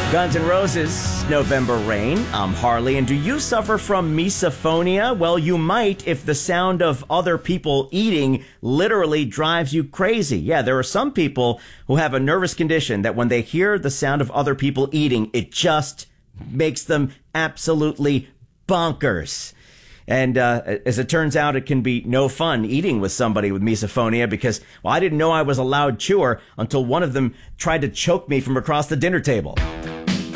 Guns N' Roses, November Rain. I'm Harley, and do you suffer from misophonia? Well, you might if the sound of other people eating literally drives you crazy. Yeah, there are some people who have a nervous condition that when they hear the sound of other people eating, it just makes them absolutely bonkers. And as it turns out, it can be no fun eating with somebody with misophonia because, well, I didn't know I was a loud chewer until one of them tried to choke me from across the dinner table.